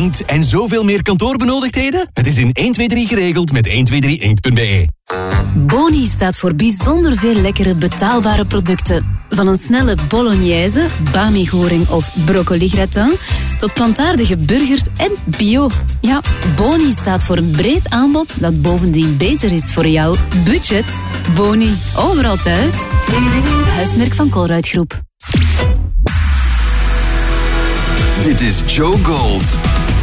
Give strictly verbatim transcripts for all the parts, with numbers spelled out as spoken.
inkt en zoveel meer kantoorbenodigdheden? Het is in één twee drie geregeld met één twee drie inkt punt b e. Boni staat voor bijzonder veel lekkere betaalbare producten. Van een snelle bolognese, bami-goring of broccoli-gratin tot plantaardige burgers en bio. Ja, Boni staat voor een breed aanbod dat bovendien beter is voor jouw budget. Boni, overal thuis. Huismerk van Colruyt Groep. Dit is Joe Gold.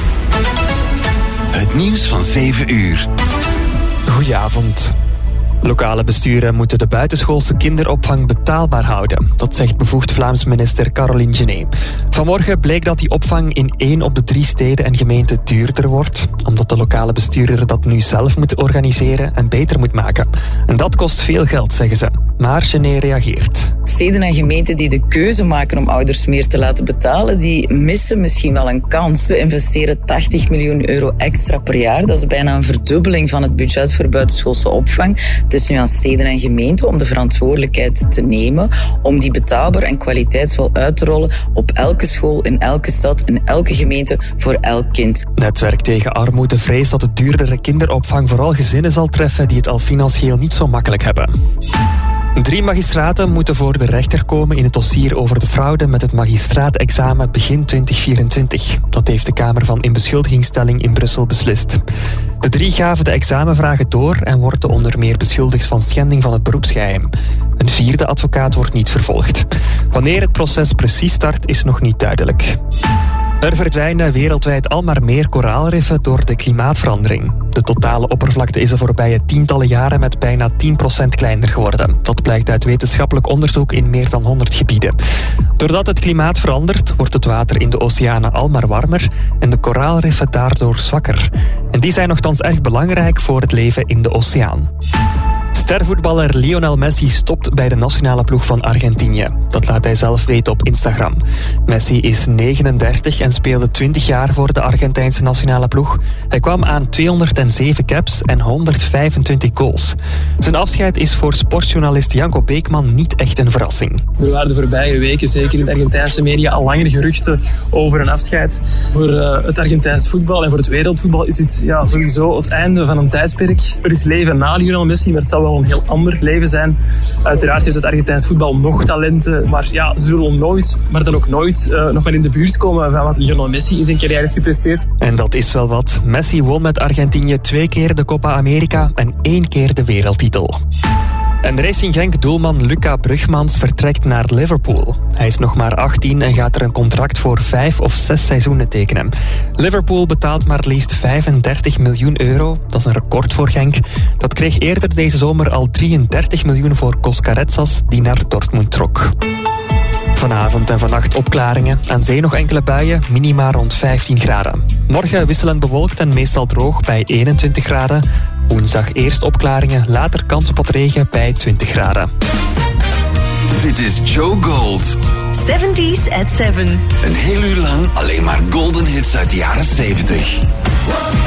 Het nieuws van zeven uur. Goedenavond. Lokale besturen moeten de buitenschoolse kinderopvang betaalbaar houden. Dat zegt bevoegd Vlaams minister Caroline Genet. Vanmorgen bleek dat die opvang in één op de drie steden en gemeenten duurder wordt, omdat de lokale bestuurder dat nu zelf moet organiseren en beter moet maken. En dat kost veel geld, zeggen ze. Maar Genet reageert. Steden en gemeenten die de keuze maken om ouders meer te laten betalen, die missen misschien wel een kans. We investeren tachtig miljoen euro extra per jaar. Dat is bijna een verdubbeling van het budget voor buitenschoolse opvang. Het is nu aan steden en gemeenten om de verantwoordelijkheid te nemen om die betaalbaar en kwaliteitsvol uit te rollen op elke school, in elke stad, in elke gemeente, voor elk kind. Netwerk tegen armoede vreest dat de duurdere kinderopvang vooral gezinnen zal treffen die het al financieel niet zo makkelijk hebben. Drie magistraten moeten voor de rechter komen in het dossier over de fraude met het magistraatexamen begin twintig vierentwintig. Dat heeft de Kamer van Inbeschuldigingsstelling in Brussel beslist. De drie gaven de examenvragen door en worden onder meer beschuldigd van schending van het beroepsgeheim. Een vierde advocaat wordt niet vervolgd. Wanneer het proces precies start is nog niet duidelijk. Er verdwijnen wereldwijd al maar meer koraalriffen door de klimaatverandering. De totale oppervlakte is de voorbije tientallen jaren met bijna tien procent kleiner geworden. Dat blijkt uit wetenschappelijk onderzoek in meer dan honderd gebieden. Doordat het klimaat verandert, wordt het water in de oceanen al maar warmer en de koraalriffen daardoor zwakker. En die zijn nochtans erg belangrijk voor het leven in de oceaan. Stervoetballer Lionel Messi stopt bij de nationale ploeg van Argentinië. Dat laat hij zelf weten op Instagram. Messi is negenendertig en speelde twintig jaar voor de Argentijnse nationale ploeg. Hij kwam aan tweehonderdzeven caps en honderdvijfentwintig goals. Zijn afscheid is voor sportjournalist Janko Beekman niet echt een verrassing. Er waren de voorbije weken, zeker in de Argentijnse media, al langere geruchten over een afscheid. Voor uh, het Argentijns voetbal en voor het wereldvoetbal is dit ja, sowieso het einde van een tijdsperk. Er is leven na Lionel Messi, maar het zal wel een heel ander leven zijn. Uiteraard heeft het Argentijns voetbal nog talenten, maar ja, ze zullen nooit, maar dan ook nooit, uh, nog maar in de buurt komen van wat Lionel Messi in zijn carrière heeft gepresteerd. En dat is wel wat. Messi won met Argentinië twee keer de Copa America en één keer de wereldtitel. En Racing Genk-doelman Luca Brugmans vertrekt naar Liverpool. Hij is nog maar achttien en gaat er een contract voor vijf of zes seizoenen tekenen. Liverpool betaalt maar liefst vijfendertig miljoen euro. Dat is een record voor Genk. Dat kreeg eerder deze zomer al drieëndertig miljoen voor Coscarezas, die naar Dortmund trok. Vanavond en vannacht opklaringen. Aan zee nog enkele buien, minima rond vijftien graden. Morgen wisselend bewolkt en meestal droog bij eenentwintig graden. Woensdag eerst opklaringen, later kans op wat regen bij twintig graden. Dit is Joe Gold. zeventies at seven. Een heel uur lang alleen maar golden hits uit de jaren zeventig.